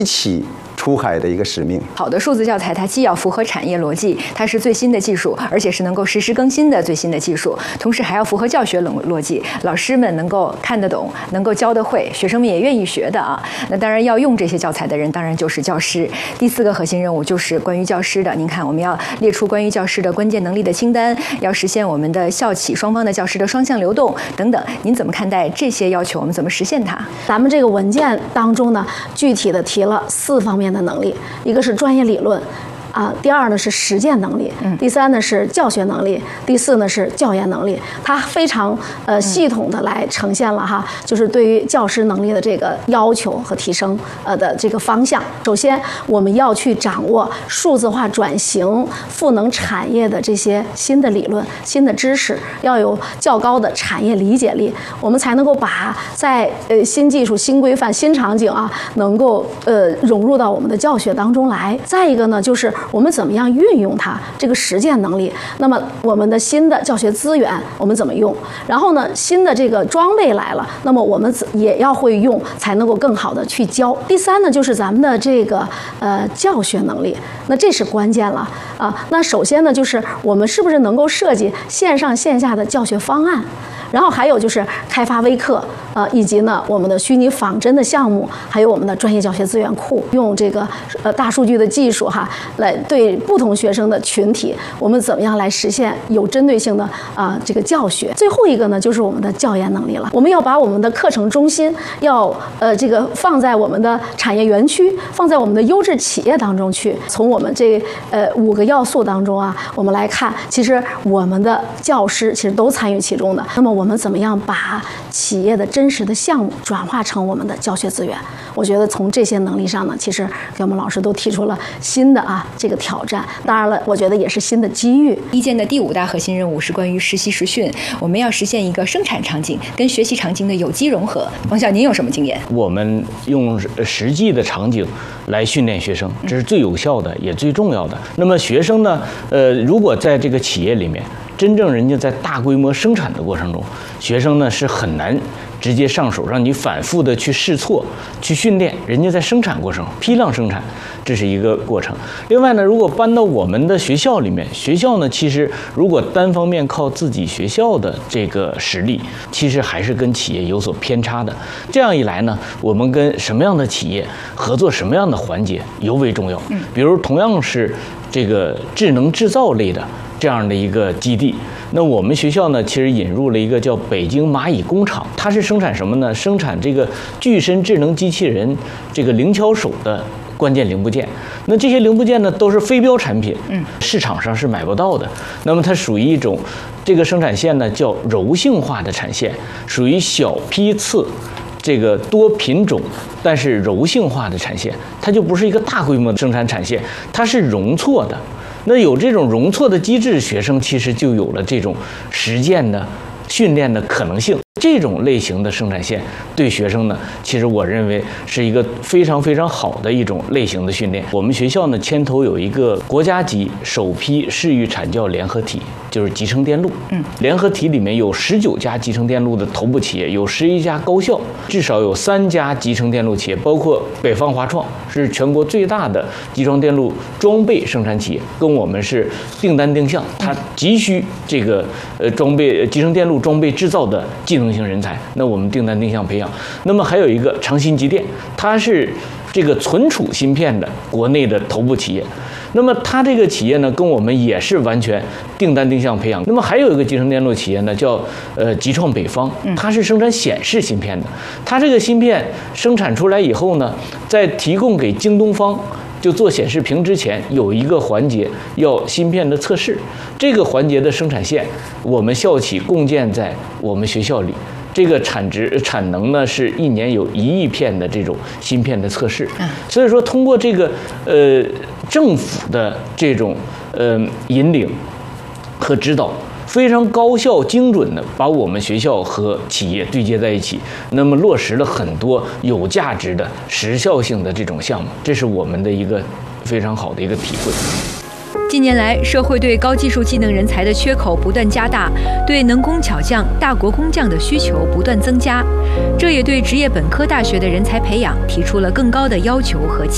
一起出海的一个使命。 好的数字教材，它既要符合产业逻辑，它是最新的技术，而且是能够实时更新的最新的技术，同时还要符合教学逻辑，老师们能够看得懂，能够教得会，学生们也愿意学的啊。那当然要用这些教材的人，当然就是教师。第4个核心任务就是关于教师的。您看，我们要列出关于教师的关键能力的清单，要实现我们的校企双方的教师的双向流动等等。您怎么看待这些要求？我们怎么实现它？ 咱们这个文件当中呢，具体的提了4方面的能力，一个是专业理论。第2呢是实践能力，第3呢是教学能力，第4呢是教研能力。它非常系统的来呈现了哈，就是对于教师能力的这个要求和提升的这个方向。首先，我们要去掌握数字化转型赋能产业的这些新的理论、新的知识，要有较高的产业理解力，我们才能够把在新技术、新规范、新场景能够融入到我们的教学当中来。再一个呢，就是我们怎么样运用它这个实践能力？那么我们的新的教学资源我们怎么用？然后呢，新的这个装备来了，那么我们也要会用，才能够更好的去教。第3呢，就是咱们的这个教学能力，那这是关键了啊。那首先呢，就是我们是不是能够设计线上线下的教学方案？然后还有就是开发微课，以及呢我们的虚拟仿真的项目，还有我们的专业教学资源库，用这个大数据的技术来对不同学生的群体，我们怎么样来实现有针对性的这个教学。最后一个呢，就是我们的教研能力了。我们要把我们的课程中心要这个放在我们的产业园区，放在我们的优质企业当中去。从我们这5个要素当中我们来看，其实我们的教师其实都参与其中的。那么我们怎么样把企业的真实的项目转化成我们的教学资源？我觉得从这些能力上呢，其实给我们老师都提出了新的这个挑战。当然了，我觉得也是新的机遇。 一建的第5大核心任务是关于实习实训，我们要实现一个生产场景跟学习场景的有机融合。王校，您有什么经验？ 我们用实际的场景来训练学生，这是最有效的，也最重要的。那么学生呢，如果在这个企业里面，真正人家在大规模生产的过程中，学生呢是很难直接上手，让你反复的去试错、去训练。人家在生产过程、批量生产，这是一个过程。另外呢，如果搬到我们的学校里面，学校呢其实如果单方面靠自己学校的这个实力，其实还是跟企业有所偏差的。这样一来呢，我们跟什么样的企业合作，什么样的环节尤为重要。比如同样是这个智能制造类的这样的一个基地，那我们学校呢，其实引入了一个叫北京蚂蚁工厂，它是生产什么呢？生产这个具身智能机器人这个灵巧手的关键零部件。那这些零部件呢，都是非标产品，市场上是买不到的。那么它属于一种这个生产线呢，叫柔性化的产线，属于小批次。这个多品种但是柔性化的产线，它就不是一个大规模的生产产线，它是容错的。那有这种容错的机制，学生其实就有了这种实践的训练的可能性。这种类型的生产线对学生呢，其实我认为是一个非常非常好的一种类型的训练。我们学校呢牵头有一个国家级首批市域产教联合体，就是集成电路。联合体里面有19家集成电路的头部企业，有11家高校，至少有3家集成电路企业，包括北方华创是全国最大的集成电路装备生产企业，跟我们是订单定向，它急需这个装备集成电路装备制造的技能型人才，那我们订单定向培养。那么还有一个长鑫集电，它是这个存储芯片的国内的头部企业。那么它这个企业呢，跟我们也是完全订单定向培养。那么还有一个集成电路企业呢，叫集创北方，它是生产显示芯片的。它这个芯片生产出来以后呢，在提供给京东方就做显示屏之前，有一个环节要芯片的测试。这个环节的生产线，我们校企共建在我们学校里。这个产能呢是1年有1亿片的这种芯片的测试。所以说通过这个政府的这种引领和指导，非常高效精准的把我们学校和企业对接在一起，那么落实了很多有价值的时效性的这种项目，这是我们的一个非常好的一个体会。 近年来，社会对高技术技能人才的缺口不断加大，对能工巧匠、大国工匠的需求不断增加，这也对职业本科大学的人才培养提出了更高的要求和期